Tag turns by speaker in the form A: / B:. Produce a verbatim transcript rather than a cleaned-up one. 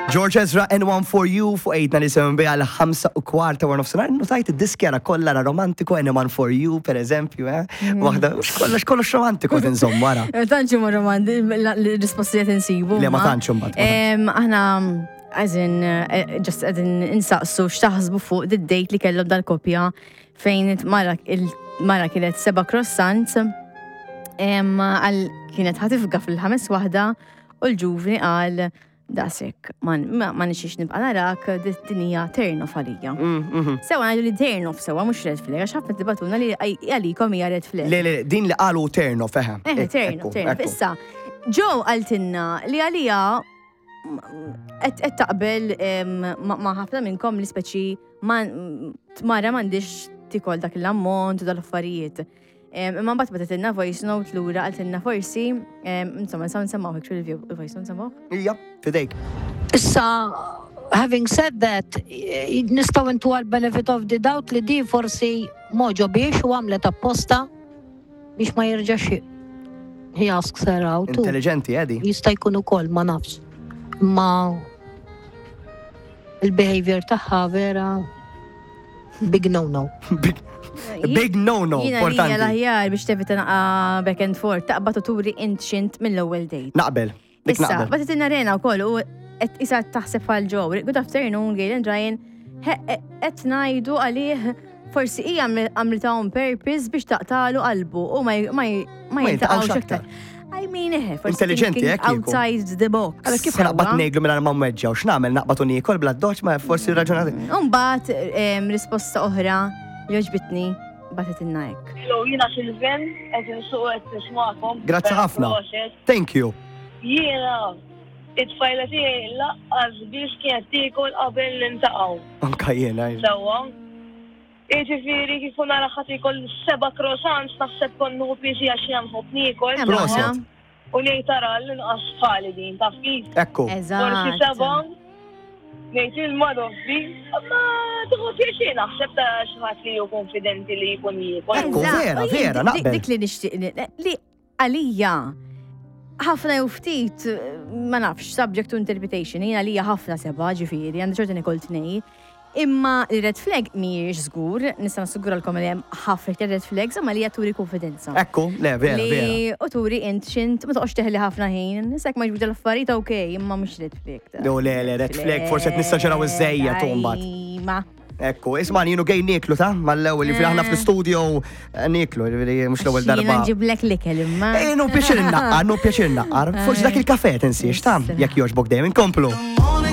A: George Ezra, N one for you, fuq ejtna li semmi bi għal ħamsa u kwarta war nofsenar, notajt id-diskjara kollha ra romantiku, N one for you, per eżempju, eh? Waħda, kollox kollox romantiku tinżomm wara.
B: Tantxu ma romantiku, l-rispostijiet insibu.
A: Le ma tantxu mbagħad.
B: Aħna, għazin, ġast għazin insaqsu x'taħsbu fuq did-dejt li kellhom dal-kopja fejn il-mara kienet seba' croissants, għal kienet ħatifga fil-ħames waħda u l-ġuvni għal dasek, ma nixiex nibqa narak, dit-tinija turn-off għalija. Sewa għajdu li turn-off sewa, mux red flag, għax ħafna dibatuna li għalikom hija red flag.
A: Le, le, din li għalu turn-off, eħe.
B: Eh, turn-off, turn-off. Issa, ġo għaltinna li għalija qed taqbel ma ħafna minnkom li speċi mara m'għandix tikol dak l-ammont u dal-affarijiet. Imma mbagħad bata tinna voice note lura għaltinna forsi, insomma nsaw nsemmaw hekk review il-voice note nsemmaw?
A: Ija, fidejk.
C: Issa, having said that, nistgħu intu għal-benefit of the doubt li di forsi moġo biex u għamlet apposta biex ma jirġax he asks her out.
A: Intelligenti, għedi.
C: Jista' jkun ukoll ma nafx. Ma il-behavior taħħa vera big no-no.
A: Big no-no, importanti.
B: Jina li għal-ħjar biex tevita naqa back and forth, taqbatu turi intxint mill-ewel date.
A: Naqbel, dik
B: Issa,
A: naqbel.
B: batet inarena u koll, u isa taħseb għal-ġo, good afternoon, Galen Ryan, et najdu għalih forsi ija għamlita on purpose biex taqtalu qalbu u ma jiltaqawx aktar. I mean, eh, forsi
A: Intelligenti, eh, kieku.
B: outside the box.
A: Għala kif naqbat nejglu minna ma mweġġa u x'namel naqbatu nikol bla doċ ma forsi raġunati.
B: Umbat, risposta oħra li oġbitni batet innajk.
D: Hello, jina Silven, għed nsuq għed nismakom.
A: Grazzi ħafna. Thank you.
D: Jina, it-fajla tiegħi laqqas biex kienet tikol qabel nintaqgħu.
A: Anka jiena.
D: Sewwa. Iġifieri kif nara ħadd ikol seba' croissants naħseb konnu biżi għax jamħob nikol.
A: Proset.
D: U li tara l-inqas fali din, taf kif?
A: Ekku.
D: Forsi seba' ngħid il-madoffi, ma tieħu pjaċir naħseb ta' xi ħadd li hu konfidenti li jkun jikol.
A: Ekku, vera, vera, naqbel.
B: Dik li nixtieq li għalija ħafna jew ftit ma nafx subject to interpretation, jien għalija ħafna seba' ġifieri, għandi ċerta nikol tnej. Imma il-red flag mhijiex żgur, nista' nassiguralkom li hemm ħafna red flags imma li turi konfidenza.
A: Ekku, le, vera, vera.
B: Li u turi int xint ma toqgħodx teħli ħafna ħin, nisek ma jbdu l-affarijiet okej, imma mhux red flag.
A: Jo, le, le, red flag, forse qed nistaġeraw iż-żejja tombat.
B: Ma.
A: Ekku, isma' jienu gej niklu ta' mal-ewwel li aħna fl-istudio niklu, mhux l-ewwel darba.
B: Jiena nġiblek l-ikel imma.
A: Eh, no pjaċir naqqar, no pjaċir naqqar. Forsi dak il-kafè tinsiex ta' jekk jogħġbok dejjem inkomplu.